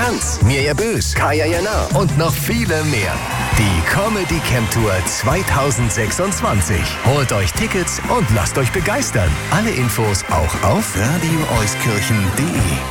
Kanz, Mirja Bös, Kaya Jana und noch viele mehr. Die Comedy Camp Tour 2026. Holt euch Tickets und lasst euch begeistern. Alle Infos auch auf radioeuskirchen.de.